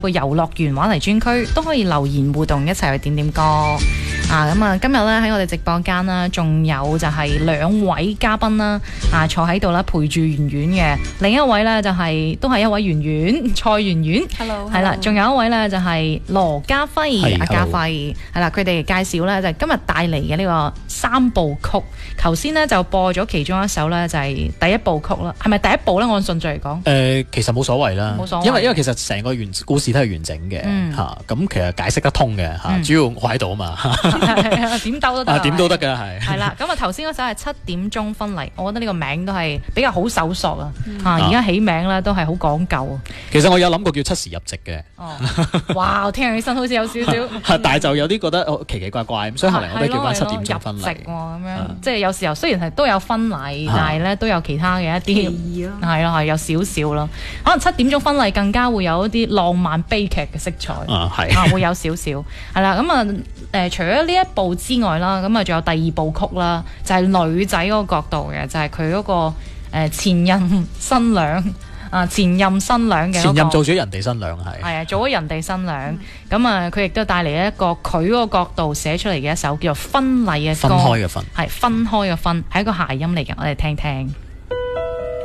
個遊樂園玩嚟專區都可以留言互動，一齊去點點歌咁啊！今日咧喺我哋直播間啦，仲有就係兩位嘉賓啦，坐喺度啦，陪住圓圓嘅。另一位咧就係、都係一位圓圓，蔡圓圓。 Hello， 係啦，仲有一位咧就係羅家輝，阿家 Hello 輝係啦。佢哋介紹咧就係今日帶嚟嘅呢個三部曲。頭先咧就播咗其中一首咧，就係第一部曲啦。係咪第一部咧？按順序嚟講， 其實冇所謂啦， 冇所謂， 因為其實成個故事都係完整嘅咁其實解釋得通嘅主要我喺度啊嘛， 點兜都得， 點都得㗎係啦。咁啊頭先嗰首係7點鐘分離，我覺得呢個名都係比較好搜索而家起名咧都係好講究。 其實我有諗過叫7時入席嘅。 哇！聽起身好似有少少， 但係就有啲覺得奇奇怪怪咁，所以後嚟我都叫翻7點鐘分離咁樣，即係有時候雖然係都有婚禮，但係咧都有其他嘅一啲係咯，係有少少咯。可能7點鐘婚禮更加會有一啲浪漫悲劇嘅色彩，會有少少係啦。咁除咗呢一部之外啦，咁仲有第二部曲啦，就係女仔嗰個角度嘅，就係佢嗰個前任新娘。前任新娘嘅前任做咗人哋新娘係做咗人哋新娘，咁佢亦都帶嚟一個佢嗰個角度寫出嚟嘅一首叫做婚禮嘅歌， 分開嘅分， 係分開嘅分，係一個諧音嚟嘅，我哋聽聽。